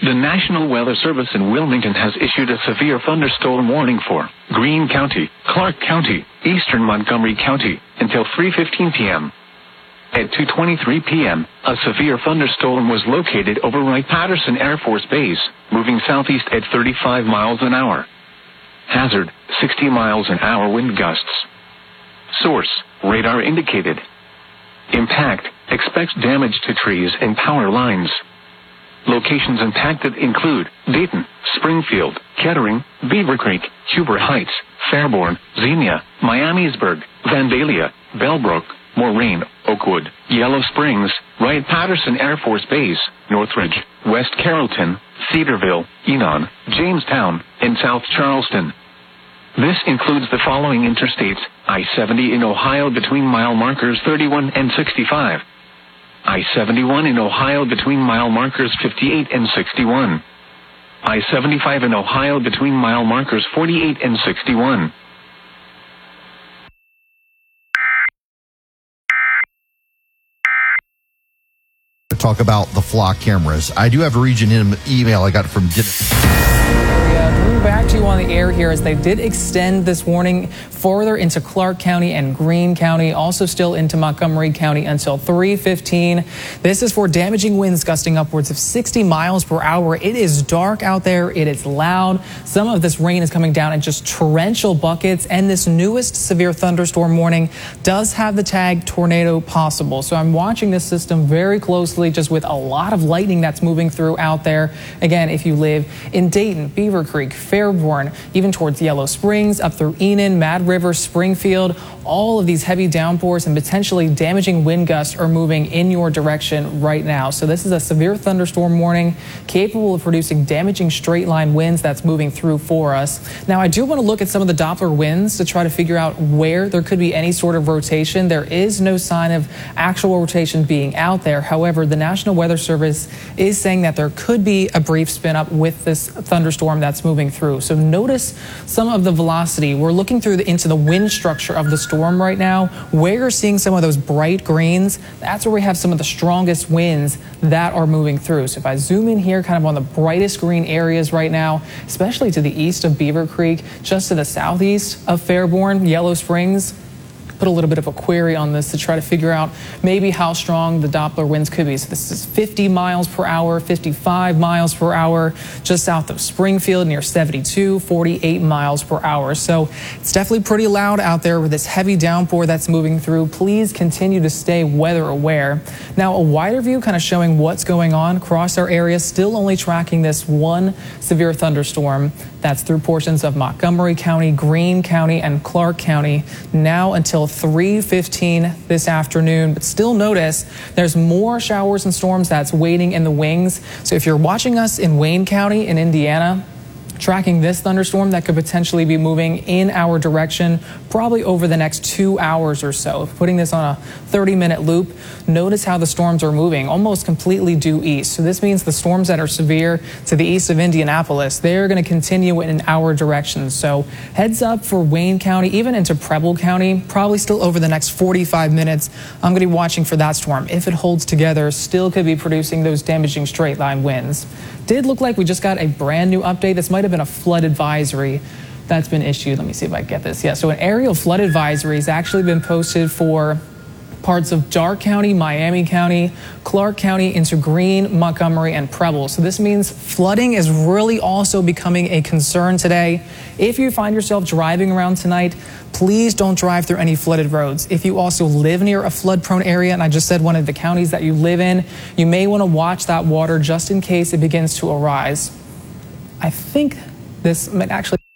The National Weather Service in Wilmington has issued a severe thunderstorm warning for Greene County, Clark County, eastern Montgomery County, until 3:15 p.m. At 2:23 p.m., a severe thunderstorm was located over Wright-Patterson Air Force Base, moving southeast at 35 miles an hour. Hazard, 60 miles an hour wind gusts. Source, radar indicated. Impact, expect damage to trees and power lines. Locations impacted include Dayton, Springfield, Kettering, Beaver Creek, Huber Heights, Fairborn, Xenia, Miamisburg, Vandalia, Bellbrook, Moraine, Oakwood, Yellow Springs, Wright-Patterson Air Force Base, Northridge, West Carrollton, Cedarville, Enon, Jamestown, and South Charleston. This includes the following interstates: I-70 in Ohio between mile markers 31 and 65. I-71 in Ohio between mile markers 58 and 61. I-75 in Ohio between mile markers 48 and 61. Talk about the flock cameras. I do have a region email I got from Coming back to you on the air here as they did extend this warning further into Clark County and Greene County, also still into Montgomery County until 3:15. This is for damaging winds gusting upwards of 60 miles per hour. It is dark out there. It is loud. Some of this rain is coming down in just torrential buckets, and this newest severe thunderstorm warning does have the tag tornado possible. So I'm watching this system very closely, just with a lot of lightning that's moving through out there. Again, if you live in Dayton, Beaver Creek, Fairborn, even towards Yellow Springs, up through Enon, Mad River, Springfield, all of these heavy downpours and potentially damaging wind gusts are moving in your direction right now. So this is a severe thunderstorm warning capable of producing damaging straight line winds that's moving through for us. Now, I do want to look at some of the Doppler winds to try to figure out where there could be any sort of rotation. There is no sign of actual rotation being out there. However, the National Weather Service is saying that there could be a brief spin up with this thunderstorm that's moving through. So notice some of the velocity. We're looking through into the wind structure of the storm right now. Where you're seeing some of those bright greens, that's where we have some of the strongest winds that are moving through. So if I zoom in here kind of on the brightest green areas right now, especially to the east of Beaver Creek, just to the southeast of Fairborn, Yellow Springs, put a little bit of a query on this to try to figure out maybe how strong the Doppler winds could be. So this is 50 miles per hour, 55 miles per hour, just south of Springfield near 72, 48 miles per hour. So it's definitely pretty loud out there with this heavy downpour that's moving through. Please continue to stay weather aware. Now, a wider view kind of showing what's going on across our area, still only tracking this one severe thunderstorm that's through portions of Montgomery County, Greene County, and Clark County now until 3:15 this afternoon. But still notice there's more showers and storms that's waiting in the wings. So if you're watching us in Wayne County in Indiana, tracking this thunderstorm that could potentially be moving in our direction probably over the next 2 hours or so. Putting this on a 30-minute loop, notice how the storms are moving almost completely due east. So this means the storms that are severe to the east of Indianapolis, they're going to continue in our direction. So heads up for Wayne County, even into Preble County, probably still over the next 45 minutes. I'm going to be watching for that storm. If it holds together, still could be producing those damaging straight line winds. Did look like we just got a brand new update. This might have been a flood advisory that's been issued. Let me see if I get this. Yeah, so an aerial flood advisory has actually been posted for parts of Darke County, Miami County, Clark County, into Greene, Montgomery, and Preble. So this means flooding is really also becoming a concern today. If you find yourself driving around tonight, please don't drive through any flooded roads. If you also live near a flood-prone area, and I just said one of the counties that you live in, you may want to watch that water just in case it begins to arise. I think this might actually